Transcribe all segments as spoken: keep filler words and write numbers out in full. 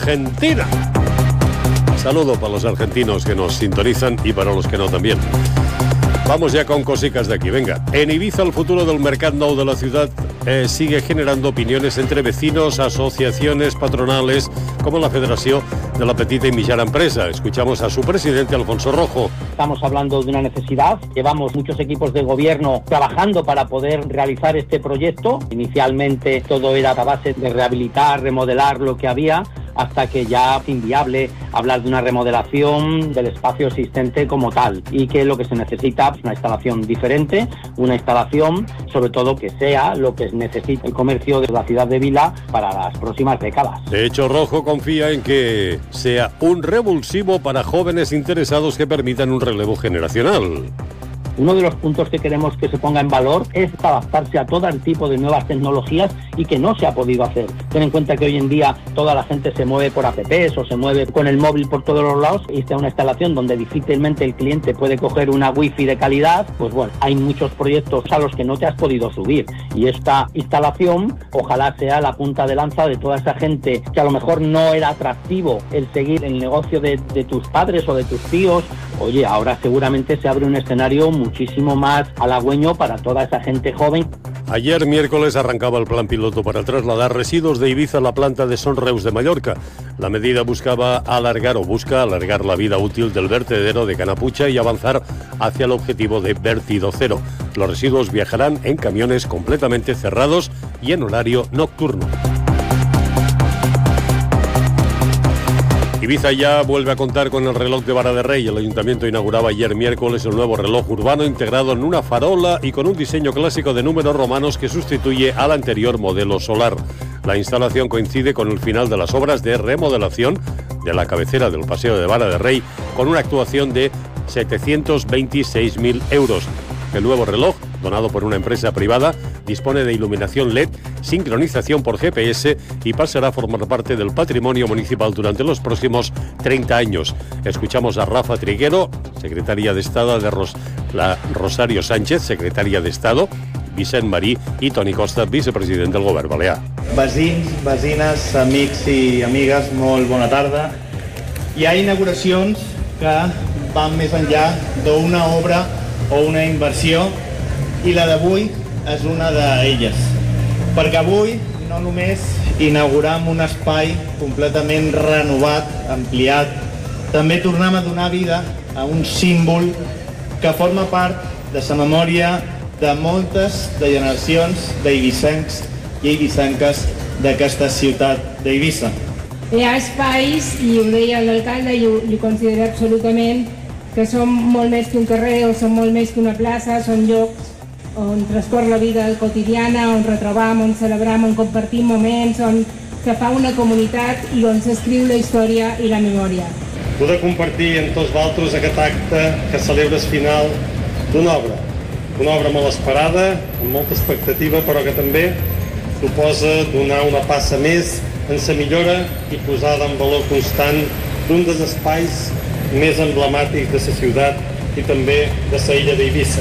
Argentina. Saludo para los argentinos que nos sintonizan y para los que no también. Vamos ya con cositas de aquí, venga. En Ibiza el futuro del Mercat Nou de la ciudad eh, sigue generando opiniones entre vecinos, asociaciones patronales, como la Federación de la Petita y Mitjana Empresa. Escuchamos a su presidente, Alfonso Rojo. Estamos hablando de una necesidad. Llevamos muchos equipos de gobierno trabajando para poder realizar este proyecto. Inicialmente todo era a base de rehabilitar, remodelar lo que había, hasta que ya es inviable hablar de una remodelación del espacio existente como tal, y que lo que se necesita es una instalación diferente, una instalación sobre todo que sea lo que necesita el comercio de la ciudad de Vila para las próximas décadas. De hecho, Rojo confía en que sea un revulsivo para jóvenes interesados que permitan un relevo generacional. Uno de los puntos que queremos que se ponga en valor es adaptarse a todo tipo de nuevas tecnologías y que no se ha podido hacer. Ten en cuenta que hoy en día toda la gente se mueve por apps o se mueve con el móvil por todos los lados, y está una instalación donde difícilmente el cliente puede coger una wifi de calidad. Pues bueno, hay muchos proyectos a los que no te has podido subir, y esta instalación ojalá sea la punta de lanza de toda esa gente que a lo mejor no era atractivo el seguir el negocio de, de tus padres o de tus tíos. Oye, ahora seguramente se abre un escenario muchísimo más halagüeño para toda esa gente joven. Ayer miércoles arrancaba el plan piloto para trasladar residuos de Ibiza a la planta de Son Reus de Mallorca. La medida buscaba alargar o busca alargar la vida útil del vertedero de Canapucha y avanzar hacia el objetivo de vertido cero. Los residuos viajarán en camiones completamente cerrados y en horario nocturno. Ibiza ya vuelve a contar con el reloj de Vara de Rey. El ayuntamiento inauguraba ayer miércoles el nuevo reloj urbano integrado en una farola y con un diseño clásico de números romanos que sustituye al anterior modelo solar. La instalación coincide con el final de las obras de remodelación de la cabecera del Paseo de Vara de Rey, con una actuación de setecientos veintiséis mil euros. El nuevo reloj, donado por una empresa privada, dispone de iluminación L E D, sincronización por G P S y pasará a formar parte del patrimonio municipal durante los próximos treinta años. Escuchamos a Rafa Triguero, secretaria de Estado, de Ros- la Rosario Sánchez, secretaria de Estado, Vicent Marí i Toni Costa, vicepresident del Govern Balear. Vecins, vecines, amics i amigues, molt bona tarda. Hi ha inauguracions que van més enllà d'una obra o una inversió, i la d'avui és una d'elles. Perquè avui no només inaugurem un espai completament renovat, ampliat, també tornem a donar vida a un símbol que forma part de la memòria de moltes de generacions d'eivissencs i eivissenques d'aquesta ciutat d'Eivissa. Hi ha espais, i ho deia l'alcalde i ho, li considero absolutament, que són molt més que un carrer o són molt més que una plaça, són llocs on transcorre la vida quotidiana, on retrobam, on celebrem, on compartim moments, on se fa una comunitat i on s'escriu la història i la memòria. Poder compartir amb tots vosaltres aquest acte que celebra el final d'una obra, una obra molt esperada, amb molta expectativa, però que també suposa donar una passa més en la millora i posada en valor constant d'un dels espais més emblemàtics de la ciutat i també de la illa d'Eivissa.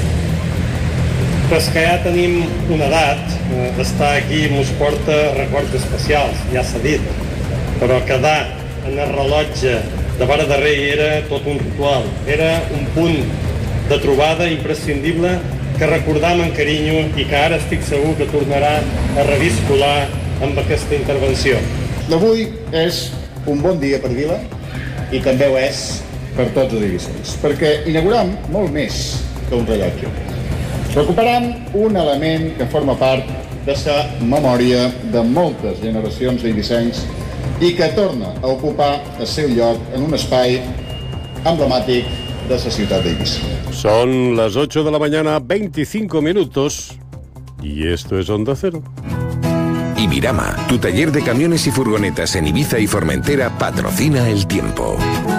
Però que ja tenim una edat, eh, d'estar aquí ens porta records especials, ja s'ha dit, però quedar en el rellotge de Vara de Rei era tot un ritual, era un punt de trobada imprescindible que recordam amb carinyo i que ara estic segur que tornarà a reviscolar amb aquesta intervenció. L'avui és un bon dia per Vila i també ho és per tots els eivissencs, perquè inaugurem molt més que un rellotge. Recuperem un element que forma part de la memòria de moltes generacions d'eivissencs i que torna a ocupar el seu lloc en un espai emblemàtic de la ciutat d'Eivissa. Son las ocho de la mañana, veinticinco minutos, y esto es Onda Cero. Ibirama, tu taller de camiones y furgonetas en Ibiza y Formentera, patrocina el tiempo.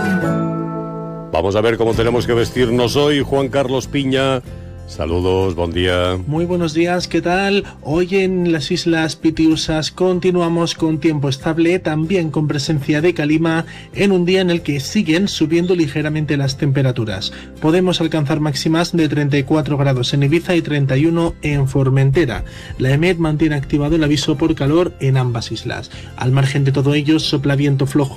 Vamos a ver cómo tenemos que vestirnos hoy. Juan Carlos Piña, saludos, buen día. Muy buenos días, ¿qué tal? Hoy en las Islas Pitiusas continuamos con tiempo estable, también con presencia de calima, en un día en el que siguen subiendo ligeramente las temperaturas. Podemos alcanzar máximas de treinta y cuatro grados en Ibiza y treinta y uno en Formentera. La EMET mantiene activado el aviso por calor en ambas islas. Al margen de todo ello, sopla viento flojo